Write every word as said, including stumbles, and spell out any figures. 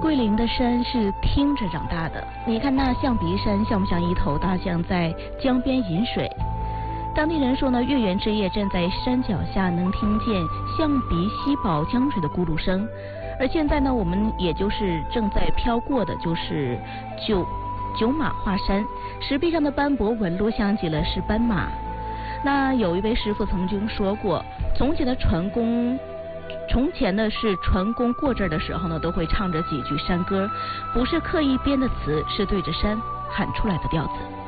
桂林的山是听着长大的，你看那象鼻山像不像一头大象在江边饮水？当地人说呢，月圆之夜站在山脚下能听见象鼻吸饱江水的咕噜声。而现在呢，我们也就是正在飘过的就是九九马华山，石壁上的斑驳纹路像极了是斑马。那有一位师傅曾经说过，从前的船工。从前呢，是船工过这儿的时候呢，都会唱着几句山歌，不是刻意编的词，是对着山喊出来的调子。